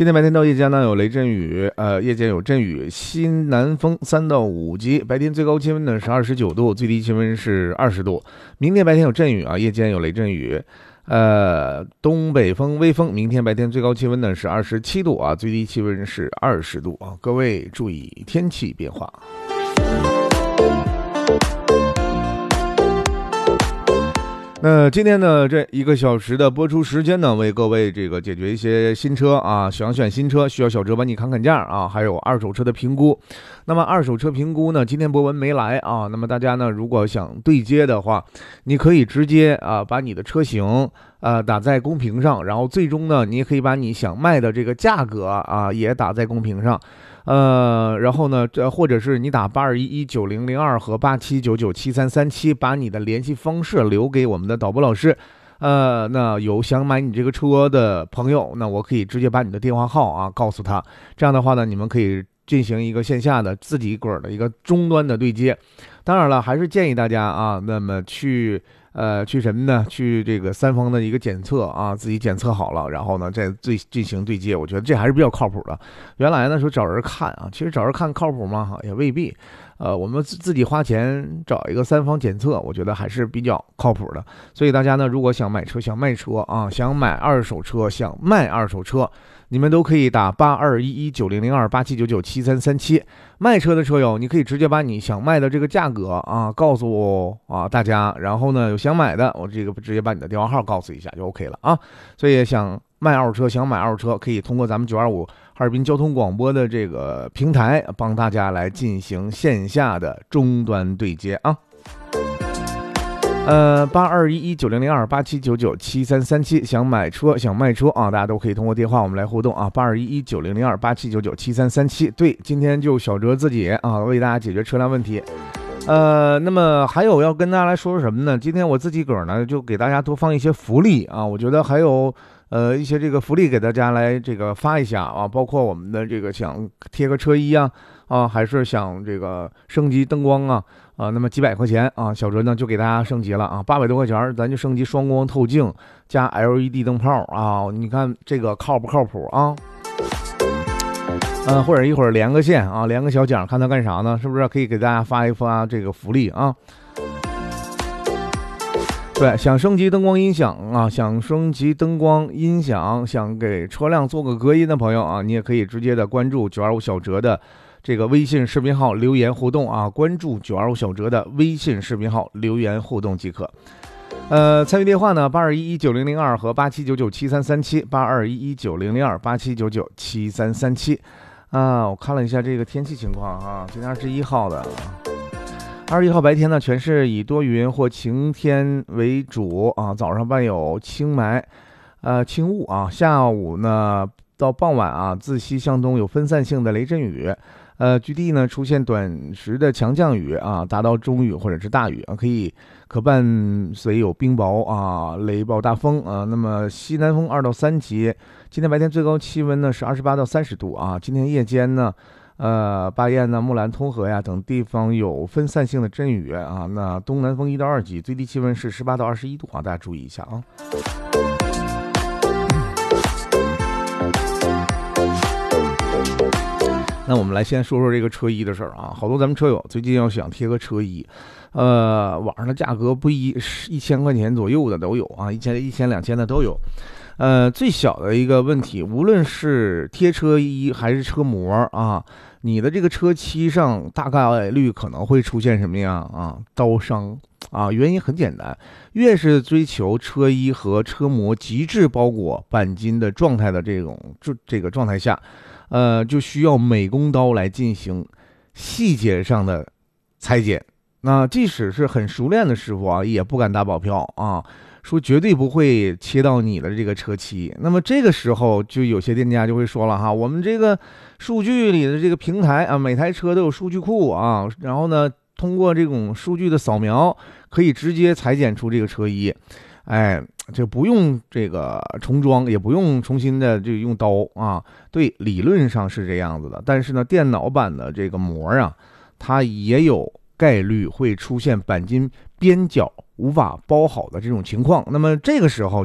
今天白天到夜间呢有雷阵雨，夜间有阵雨，西南风3到5级，白天最高气温呢是29度，最低气温是20度。明天白天有阵雨啊，夜间有雷阵雨，东北风微风，明天白天最高气温呢是27度啊，最低气温是20度啊，各位注意天气变化。那今天呢，这1个小时的播出时间呢，为各位这个解决一些新车啊，想选新车需要小哲帮你砍砍价啊，还有二手车的评估。那么二手车评估呢，今天博文没来啊，那么大家呢，如果想对接的话，你可以直接把你的车型打在公屏上，然后最终呢，你也可以把你想卖的这个价格也打在公屏上。然后呢，或者是你打82119002和87997337，把你的联系方式留给我们的导播老师。那有想买你这个车的朋友，那我可以直接把你的电话号告诉他。这样的话呢，你们可以进行一个线下的自己个儿的一个终端的对接。当然了，还是建议大家那么去什么呢？去这个3方的一个检测自己检测好了，然后呢再进行对接，我觉得这还是比较靠谱的。原来呢说找人看其实找人看靠谱吗？也未必。我们自己花钱找一个3方检测，我觉得还是比较靠谱的。所以大家呢，如果想买车、想卖车想买二手车、想卖二手车，你们都可以打82119002、87997337。卖车的车友，你可以直接把你想卖的这个价格告诉我大家，然后呢有想买的，我这个直接把你的电话号告诉一下就 OK 了啊。所以想卖二手车、想买二手车，可以通过咱们925哈尔滨交通广播的这个平台，帮大家来进行线下的终端对接啊。82119002、87997337，想买车、想卖车大家都可以通过电话我们来互动82119002、87997337。对，今天就小哲自己为大家解决车辆问题。那么还有要跟大家来说什么呢？今天我自己个儿呢就给大家多放一些福利我觉得还有一些这个福利给大家来这个发一下包括我们的这个想贴个车衣还是想这个升级灯光那么几百块钱小哲呢就给大家升级了800多块钱，咱就升级双光透镜加 LED 灯泡你看这个靠不靠谱或者一会儿连个线连个小奖，看他干啥呢？是不是可以给大家发一发这个福利对，想升级灯光音响想升级灯光音响，想给车辆做个隔音的朋友你也可以直接的关注925小哲的这个微信视频号留言互动关注925小哲的微信视频号留言互动即可。参与电话呢82119002和87997337 82119002 87997337。我看了一下这个天气情况今天21号的21号白天呢，全市以多云或晴天为主早上伴有轻霾轻雾下午呢到傍晚自西向东有分散性的雷阵雨，局地呢出现短时的强降雨达到中雨或者是大雨可伴随有冰雹雷暴大风那么西南风2到3级。今天白天最高气温呢是28到30度今天夜间呢巴彦木兰通河等地方有分散性的阵雨那东南风1到2级，最低气温是18到21度大家注意一下那我们来先说说这个车衣的事儿好多咱们车友最近要想贴个车衣，网上的价格不一，1000块钱左右的都有1000、2000的都有。最小的一个问题，无论是贴车衣还是车膜你的这个车漆上大概率可能会出现什么样刀伤原因很简单，越是追求车衣和车膜极致包裹钣金的状态的这个状态下，就需要美工刀来进行细节上的裁剪。那即使是很熟练的师傅也不敢打保票说绝对不会切到你的这个车漆。那么这个时候就有些店家就会说了我们这个数据里的这个平台每台车都有数据库然后呢通过这种数据的扫描可以直接裁剪出这个车衣，这不用这个重装，也不用重新的就用刀对，理论上是这样子的，但是呢电脑版的这个膜它也有概率会出现钣金边角无法包好的这种情况。那么这个时候